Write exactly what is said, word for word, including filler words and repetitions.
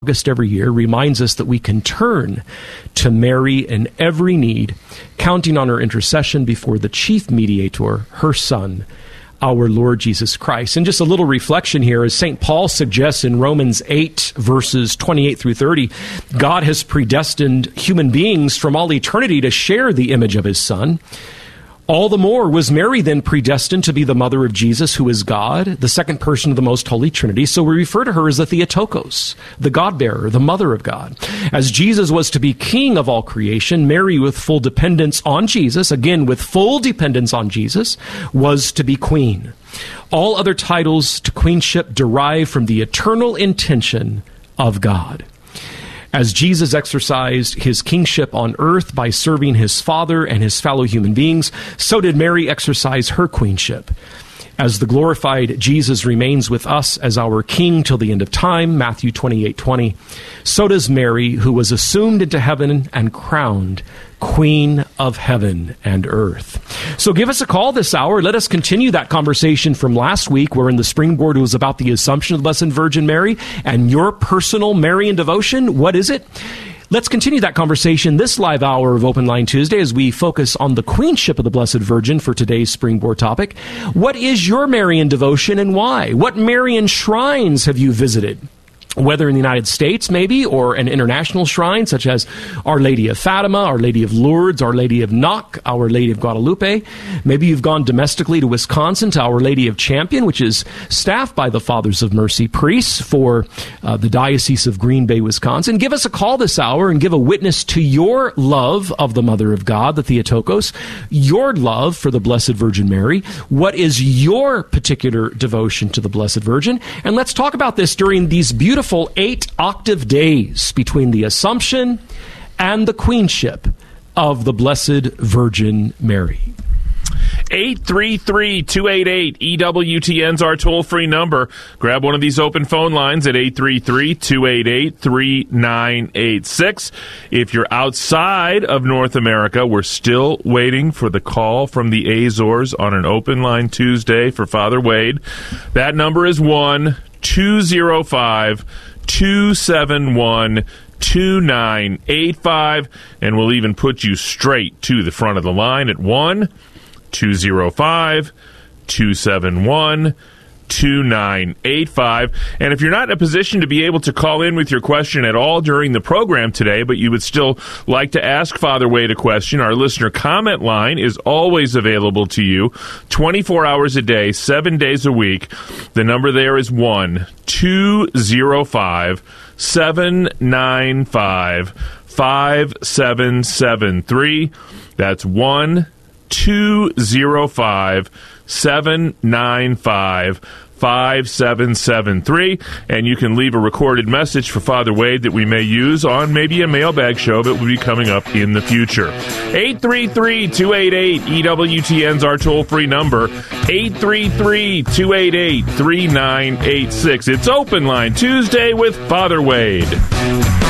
August every year reminds us that we can turn to Mary in every need, counting on her intercession before the chief mediator, her Son, our Lord Jesus Christ. And just a little reflection here, as Saint Paul suggests in Romans eight, verses twenty-eight through thirty, God has predestined human beings from all eternity to share the image of his Son. All the more was Mary then predestined to be the mother of Jesus, who is God, the second person of the most holy Trinity. So we refer to her as the Theotokos, the God-bearer, the mother of God. As Jesus was to be king of all creation, Mary, with full dependence on Jesus, again with full dependence on Jesus, was to be queen. All other titles to queenship derive from the eternal intention of God. As Jesus exercised his kingship on earth by serving his Father and his fellow human beings, so did Mary exercise her queenship. As the glorified Jesus remains with us as our King till the end of time, Matthew twenty-eight twenty, so does Mary, who was assumed into heaven and crowned Queen of heaven and earth. So give us a call this hour. Let us continue that conversation from last week, wherein the springboard was about the Assumption of the Blessed Virgin Mary and your personal Marian devotion. What is it? Let's continue that conversation this live hour of Open Line Tuesday as we focus on the queenship of the Blessed Virgin for today's springboard topic. What is your Marian devotion and why? What Marian shrines have you visited? Whether in the United States, maybe, or an international shrine, such as Our Lady of Fatima, Our Lady of Lourdes, Our Lady of Knock, Our Lady of Guadalupe. Maybe you've gone domestically to Wisconsin to Our Lady of Champion, which is staffed by the Fathers of Mercy priests for uh, the Diocese of Green Bay, Wisconsin. Give us a call this hour and give a witness to your love of the Mother of God, the Theotokos, your love for the Blessed Virgin Mary. What is your particular devotion to the Blessed Virgin? And let's talk about this during these beautiful eight octave days between the Assumption and the queenship of the Blessed Virgin Mary. eight three three, two eight eight, E W T N's our toll-free number. Grab one of these open phone lines at eight three three, two eight eight, three nine eight six. If you're outside of North America, we're still waiting for the call from the Azores on an Open Line Tuesday for Father Wade. That number is one two zero five, two seven one, two nine eight five, and we'll even put you straight to the front of the line at one two zero five, two seven one, two nine eight five. And if you're not in a position to be able to call in with your question at all during the program today, but you would still like to ask Father Wade a question, our listener comment line is always available to you twenty-four hours a day, seven days a week. The number there is one two zero five, seven nine five, five seven seven three. That's one two zero five, seven nine five, five seven seven three, and you can leave a recorded message for Father Wade that we may use on maybe a mailbag show that will be coming up in the future. eight three three, two eight eight, E W T N's our toll-free number, eight three three, two eight eight, three nine eight six. It's Open Line Tuesday with Father Wade.